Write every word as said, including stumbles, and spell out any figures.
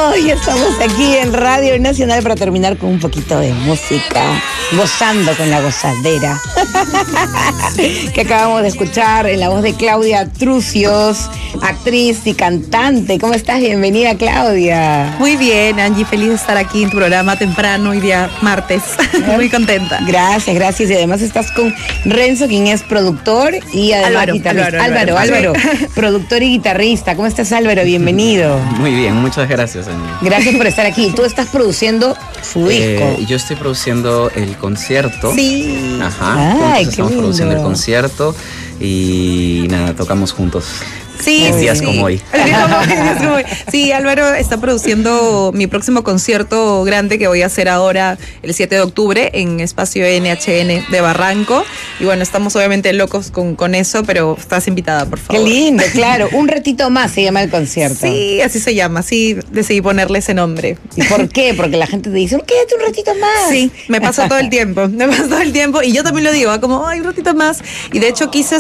Hoy estamos aquí en Radio Nacional para terminar con un poquito de música, gozando con la gozadera que acabamos de escuchar en la voz de Claudia Trucios, actriz y cantante. ¿Cómo estás? Bienvenida, Claudia. Muy bien, Angie, feliz de estar aquí en tu programa temprano, hoy día martes. Muy contenta. Gracias, gracias. Y además estás con Renzo, quien es productor y además Álvaro, guitarrista. Álvaro, Álvaro, Álvaro, Álvaro, productor y guitarrista. ¿Cómo estás, Álvaro? Bienvenido. Muy bien, muchas gracias, Angie. Gracias por estar aquí. Tú estás produciendo su disco. Eh, yo estoy produciendo el concierto. Sí. Ajá. Ay, juntos qué estamos lindo. produciendo el concierto y nada, tocamos juntos. Sí, En sí, días sí. como hoy. Días como hoy. Sí, Álvaro está produciendo mi próximo concierto grande que voy a hacer ahora el siete de octubre en Espacio N H N de Barranco. Y bueno, estamos obviamente locos con, con eso, pero estás invitada, por favor. Qué lindo, claro. Un ratito más se llama el concierto. Sí, así se llama, sí, decidí ponerle ese nombre. ¿Y por qué? Porque la gente te dice, quédate un ratito más. Sí, me pasa todo el tiempo, me pasa todo el tiempo y yo también lo digo, ¿eh? Como, ay, un ratito más. Y de hecho quise